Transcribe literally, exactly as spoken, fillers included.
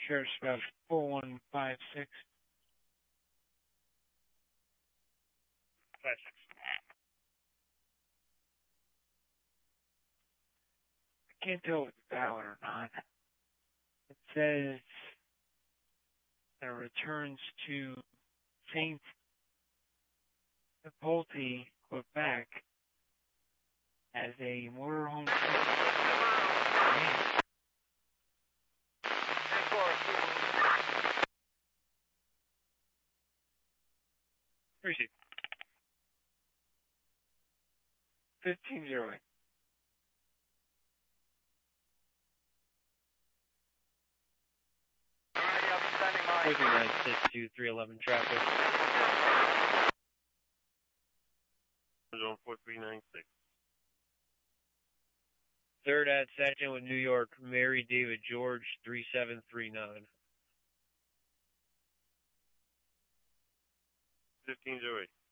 Sheriff's about four one five six. Five six. I can't tell if it's valid or not. It says that it returns to Saint Hippolyte, Quebec, as a motorhome. Appreciate it. Fifteen zero eight. Four nine six two three eleven traffic. Zone four three nine six. Third at second with New York, Mary David George three seven three nine. Fifteen zero eight.